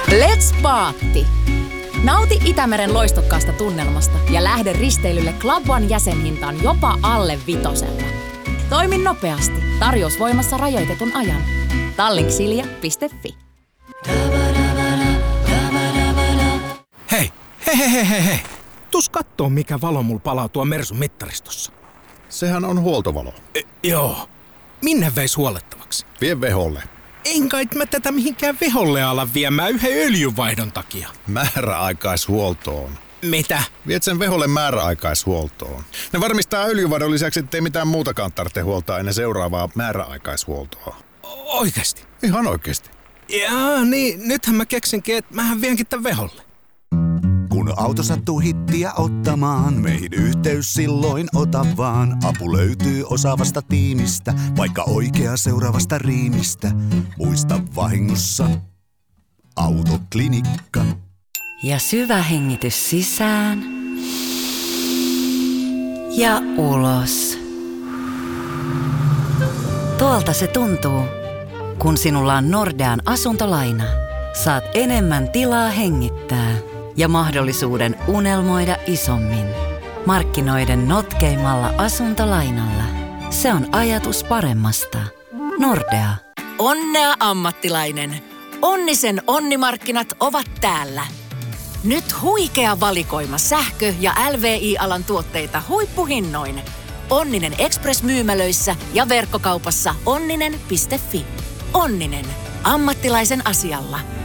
Let's Paatti! Nauti Itämeren loistokkaasta tunnelmasta ja lähde risteilylle Club One -jäsenhintaan jopa alle 5. Toimi nopeasti. Tarjous voimassa rajoitetun ajan. Tallinksilja.fi. Hei! Tuus kattoo, mikä valo mulla palaa tuo Mersun mittaristossa. Sehän on huoltovalo. Joo. Minne veis huolettavaksi? Vie veholle. En kai mä tätä mihinkään veholle ala viemään yhden öljynvaihdon takia. Määräaikaishuoltoon. Mitä? Viet sen veholle määräaikaishuoltoon. Ne varmistaa öljyvaihdon lisäksi, ettei mitään muutakaan tarvitse huoltaa ennen seuraavaa määräaikaishuoltoa. Oikeesti? Ihan oikeesti. Jaa, niin nythän mä keksinkin, että mähän vienkin tän veholle. Kun auto sattuu hittiä ottamaan, meihin yhteys silloin ota vaan. Apu löytyy osaavasta tiimistä, vaikka oikea seuraavasta riimistä. Muista vahingossa Autoklinikka. Ja syvä hengitys sisään ja ulos. Tuolta se tuntuu, kun sinulla on Nordean asuntolaina. Saat enemmän tilaa hengittää ja mahdollisuuden unelmoida isommin. Markkinoiden notkeimmalla asuntolainalla. Se on ajatus paremmasta. Nordea. Onnea ammattilainen! Onnisen onnimarkkinat ovat täällä. Nyt huikea valikoima sähkö- ja LVI-alan tuotteita huippuhinnoin. Onninen Express-myymälöissä ja verkkokaupassa onninen.fi. Onninen. Ammattilaisen asialla.